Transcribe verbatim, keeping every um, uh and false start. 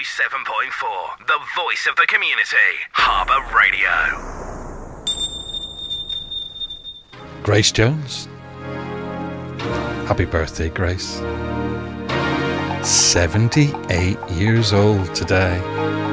seven point four, the voice of the community, Harbour Radio. Grace Jones. Happy birthday, Grace. seventy-eight years old today.